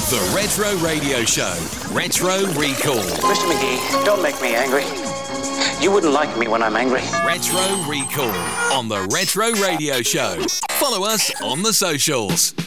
The Retro Radio Show. Retro Recall. Mr. McGee, don't make me angry. You wouldn't like me when I'm angry. Retro Recall on The Retro Radio Show. Follow us on the socials.